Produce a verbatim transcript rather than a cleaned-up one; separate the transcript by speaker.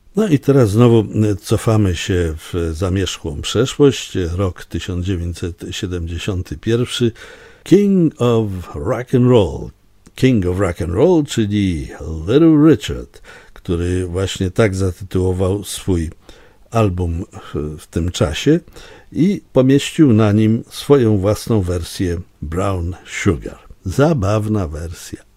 Speaker 1: No i teraz znowu cofamy się w zamierzchłą przeszłość, rok tysiąc dziewięćset siedemdziesiąty pierwszy. King of Rock and Roll, King of Rock and Roll, czyli Little Richard, który właśnie tak zatytułował swój album w tym czasie i pomieścił na nim swoją własną wersję Brown Sugar. Zabawna wersja.